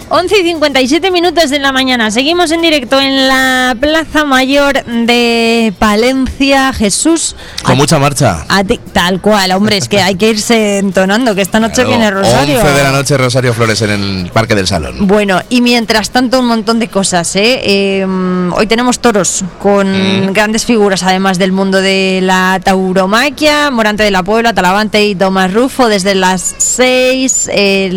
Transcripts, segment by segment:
11:57 de la mañana. Seguimos en directo en la Plaza Mayor de Palencia. Jesús, con mucha marcha. Tal cual, hombre, es que hay que irse entonando, que esta noche viene Rosario. 11 de la noche, Rosario Flores en el Parque del Salón. Bueno, y mientras tanto un montón de cosas, hoy tenemos toros con grandes figuras, además del mundo de la tauromaquia. Morante de la Puebla, Talavante y Tomás Rufo desde las 6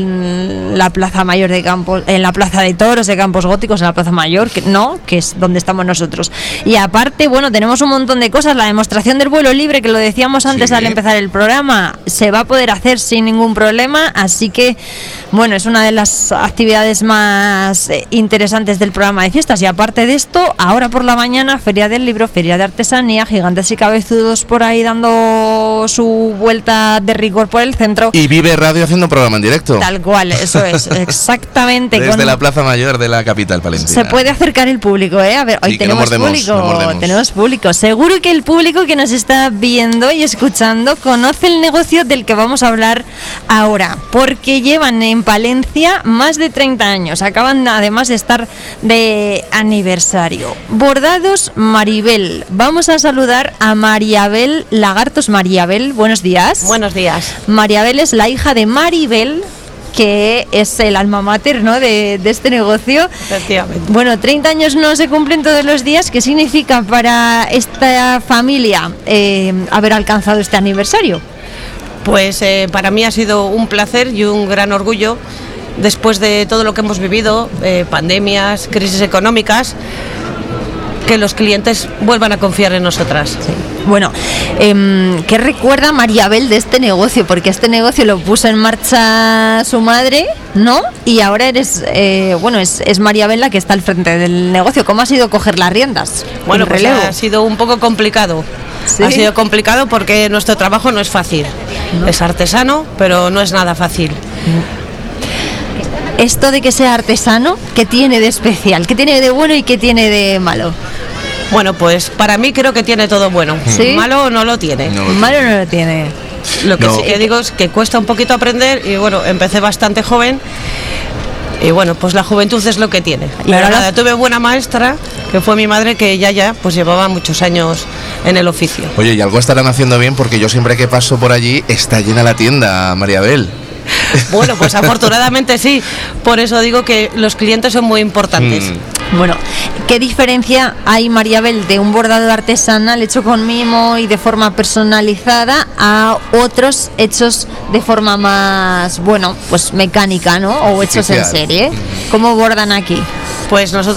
en la Plaza Mayor de Campos, en la Plaza de Toros de Campos Góticos, en la Plaza Mayor, que es donde estamos nosotros. Y aparte, bueno, tenemos un montón de cosas. La demostración del vuelo libre, que lo decíamos antes al empezar el programa, se va a poder hacer sin ningún problema, así que, bueno, es una de las actividades más interesantes del programa de fiestas. Y aparte de esto, ahora por la mañana, Feria del Libro, Feria de Artesanía, gigantes y cabezudos por ahí dando su vuelta de rigor por el centro. Y Vive Radio haciendo un programa en directo. Tal cual, eso es, exactamente. Desde la Plaza Mayor de la capital palentina. Se puede acercar el público, A ver, hoy tenemos público. Tenemos público. Seguro que el público que nos está viendo y escuchando conoce el negocio del que vamos a hablar ahora, porque llevan en Palencia más de 30 años. Acaban además de estar de aniversario. Bordados Maribel. Vamos a saludar a Mariabel Lagartos. Mariabel, buenos días. Buenos días. Mariabel es la hija de Maribel, que es el alma mater, ¿no?, de este negocio. Efectivamente. Bueno, 30 años no se cumplen todos los días. ¿Qué significa para esta familia haber alcanzado este aniversario? Pues para mí ha sido un placer y un gran orgullo, después de todo lo que hemos vivido, pandemias, crisis económicas, que los clientes vuelvan a confiar en nosotras. Sí. Bueno, ¿qué recuerda Mariabel de este negocio? Porque este negocio lo puso en marcha su madre, ¿no? Y ahora eres, es Mariabel la que está al frente del negocio. ¿Cómo ha sido coger las riendas? Bueno, pues ha sido un poco complicado. ¿Sí? Ha sido complicado porque nuestro trabajo no es fácil. ¿No? Es artesano, pero no es nada fácil. Esto de que sea artesano, ¿qué tiene de especial? ¿Qué tiene de bueno y qué tiene de malo? Bueno, pues para mí creo que tiene todo bueno. ¿Sí? Malo no lo tiene. Malo no lo tiene. Lo que sí que digo es que cuesta un poquito aprender y bueno, empecé bastante joven y bueno, pues la juventud es lo que tiene. Pero nada, tuve buena maestra, que fue mi madre, que ya pues llevaba muchos años en el oficio. Oye, y algo estarán haciendo bien, porque yo siempre que paso por allí está llena la tienda, Mariabel. Bueno, pues afortunadamente sí, por eso digo que los clientes son muy importantes. Bueno, ¿qué diferencia hay, Mariabel, de un bordado artesanal hecho con mimo y de forma personalizada a otros hechos de forma más, pues mecánica, ¿no? O hechos en serie. ¿Cómo bordan aquí? Pues nosotros